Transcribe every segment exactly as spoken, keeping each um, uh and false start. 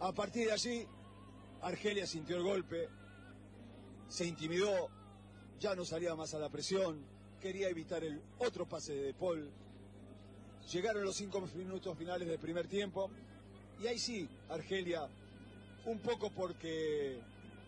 A partir de allí, Argelia sintió el golpe, se intimidó, ya no salía más a la presión, quería evitar el otro pase de De Paul. Llegaron los cinco minutos finales del primer tiempo y ahí sí, Argelia, un poco porque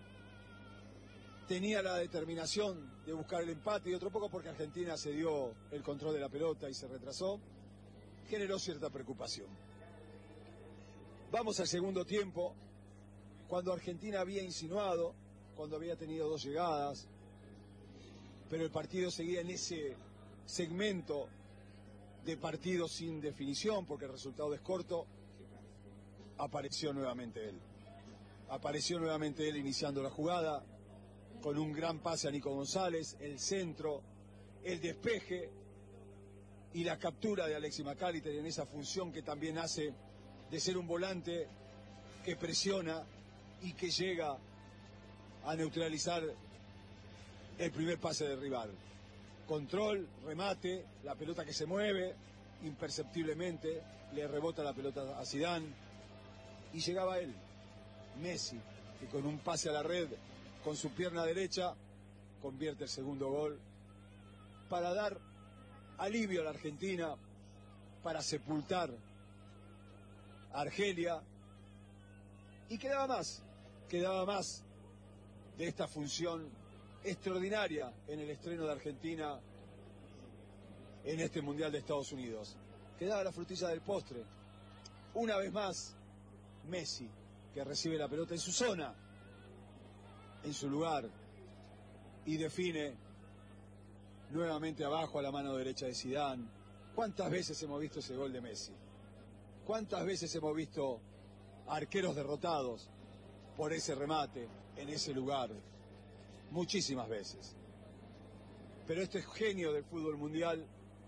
tenía la determinación de buscar el empate y otro poco porque Argentina se dio el control de la pelota y se retrasó, generó cierta preocupación. Vamos al segundo tiempo, cuando Argentina había insinuado, cuando había tenido dos llegadas, pero el partido seguía en ese segmento de partido sin definición, porque el resultado es corto. Apareció nuevamente él. Apareció nuevamente él iniciando la jugada, con un gran pase a Nico González, el centro, el despeje y la captura de Alexis McAllister en esa función que también hace de ser un volante que presiona y que llega a neutralizar el primer pase del rival. Control, remate, la pelota que se mueve imperceptiblemente, le rebota la pelota a Zidane y llegaba él, Messi, que con un pase a la red, con su pierna derecha, convierte el segundo gol para dar alivio a la Argentina, para sepultar a Argelia, y quedaba más, quedaba más de esta función extraordinaria en el estreno de Argentina en este Mundial de Estados Unidos. Quedaba la frutilla del postre. Una vez más, Messi, que recibe la pelota en su zona, en su lugar, y define nuevamente abajo a la mano derecha de Zidane. ¿Cuántas veces hemos visto ese gol de Messi? ¿Cuántas veces hemos visto arqueros derrotados por ese remate en ese lugar? Muchísimas veces. Pero este genio del fútbol mundial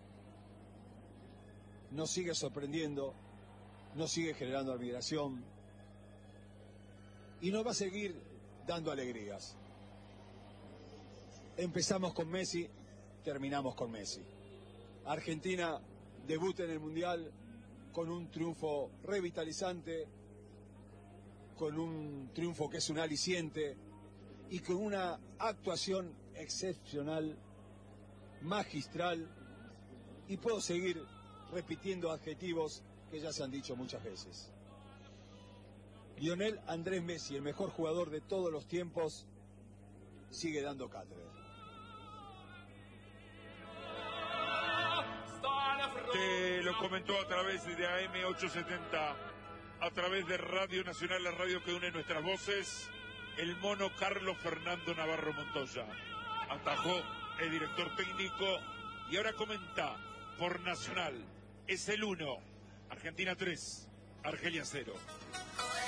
nos sigue sorprendiendo, nos sigue generando admiración y nos va a seguir dando alegrías. Empezamos con Messi, terminamos con Messi. Argentina debuta en el Mundial con un triunfo revitalizante, con un triunfo que es un aliciente y con una actuación excepcional, magistral, y puedo seguir repitiendo adjetivos que ya se han dicho muchas veces. Lionel Andrés Messi, el mejor jugador de todos los tiempos, sigue dando cátedra. Te lo comentó a través de A M ochocientos setenta, a través de Radio Nacional, la radio que une nuestras voces, el mono Carlos Fernando Navarro Montoya. Atajó el director técnico y ahora comenta por Nacional. Es el uno, Argentina tres, Argelia cero.